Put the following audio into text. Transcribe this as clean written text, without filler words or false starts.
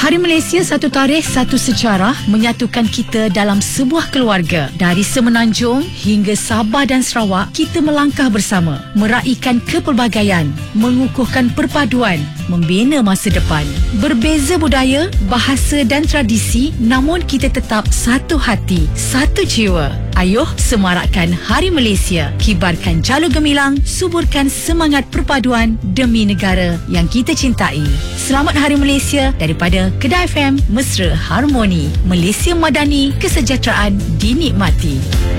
Hari Malaysia satu tarikh, satu sejarah menyatukan kita dalam sebuah keluarga. Dari Semenanjung hingga Sabah dan Sarawak, kita melangkah bersama, meraihkan kepelbagaian, mengukuhkan perpaduan, membina masa depan. Berbeza budaya, bahasa dan tradisi, namun kita tetap satu hati, satu jiwa. Ayuh semarakkan Hari Malaysia, kibarkan jalur gemilang, suburkan semangat perpaduan demi negara yang kita cintai. Selamat Hari Malaysia daripada Kedah FM, Mesra Harmoni. Malaysia Madani, kesejahteraan dinikmati.